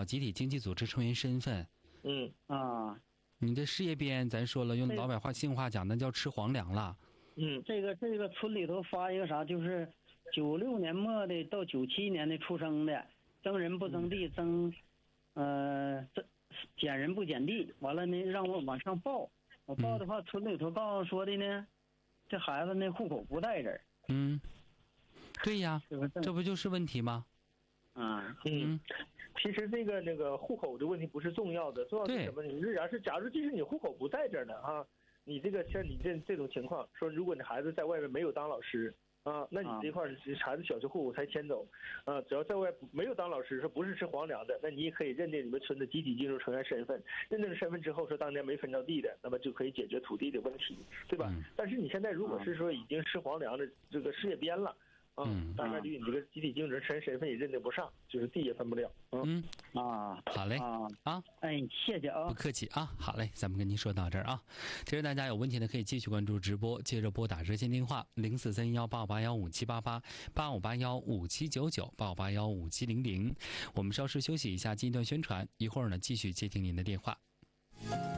集体经济组织成员身份。你的事业编咱说了，用老百姓话讲，那叫吃皇粮了。 这个村里头发一个啥，就是96年末的到97年的出生的，增人不增地，减人不减地，完了呢让我往上报，我报的话，村里头告诉说的呢，这孩子那户口不在这儿。 对呀，这不就是问题吗？ 其实那个户口的问题不是重要的，重要是什么？你假如即使你户口不在这儿呢你这个像你这种情况，说如果你孩子在外面没有当老师那你这块孩子小学户口才迁走只要在外没有当老师，说不是吃皇粮的，那你也可以认定你们村的集体进入成员身份。认定了身份之后，说当年没分着地的，那么就可以解决土地的问题，对吧？但是你现在如果是说已经吃皇粮的这个事业编了。大概率你这个集体经营身份也认定不上，就是地也分不了。 好嘞谢谢啊， 不客气啊，好嘞，咱们跟您说到这儿啊。其实大家有问题呢，可以继续关注直播，接着拨打热线电话0431858157888581579985815700。我们稍事休息一下，进一段宣传，一会儿呢继续接听您的电话。